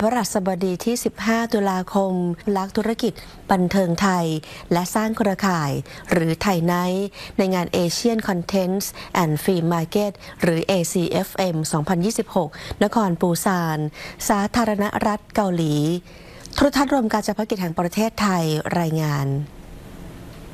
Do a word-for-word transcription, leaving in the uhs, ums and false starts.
พฤหัสบดีที่ สิบห้า ตุลาคมลักธุรกิจบันเทิงไทยและสร้างเครือข่ายหรือไทยไนท์ในงาน Asian Contents and Film Market หรือ เอ ซี เอฟ เอ็ม สองพันยี่สิบหก นครปูซาน สาธารณรัฐเกาหลีโทรทัศน์รวมการจัดกิจแห่งประเทศไทยรายงาน